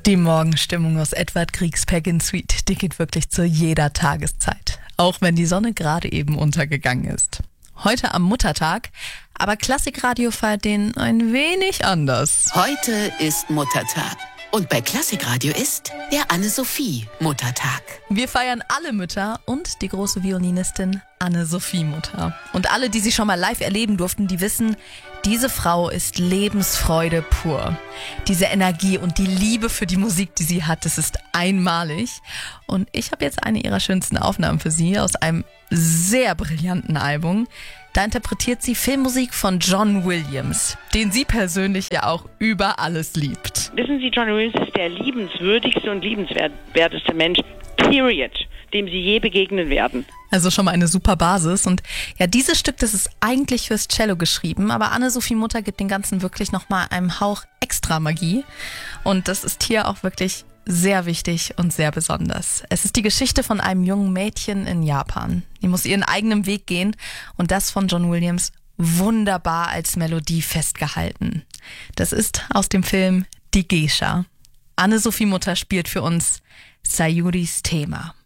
Die Morgenstimmung aus Edvard Griegs Peggy Sweet, die geht wirklich zu jeder Tageszeit. Auch wenn die Sonne gerade eben untergegangen ist. Heute am Muttertag, aber Klassikradio feiert den ein wenig anders. Heute ist Muttertag. Und bei Klassikradio ist der Anne-Sophie Muttertag. Wir feiern alle Mütter und die große Violinistin Anne-Sophie Mutter. Und alle, die sie schon mal live erleben durften, die wissen, diese Frau ist Lebensfreude pur. Diese Energie und die Liebe für die Musik, die sie hat, das ist einmalig. Und ich habe jetzt eine ihrer schönsten Aufnahmen für Sie aus einem sehr brillanten Album. Da interpretiert sie Filmmusik von John Williams, den sie persönlich ja auch über alles liebt. Wissen Sie, John Williams ist der liebenswürdigste und liebenswerteste Mensch, period, dem Sie je begegnen werden. Also schon mal eine super Basis. Und ja, dieses Stück, das ist eigentlich fürs Cello geschrieben, aber Anne-Sophie Mutter gibt den Ganzen wirklich nochmal einen Hauch extra Magie. Und das ist hier auch wirklich sehr wichtig und sehr besonders. Es ist die Geschichte von einem jungen Mädchen in Japan. Die muss ihren eigenen Weg gehen und das von John Williams wunderbar als Melodie festgehalten. Das ist aus dem Film Die Geisha. Anne-Sophie Mutter spielt für uns Sayuris Thema.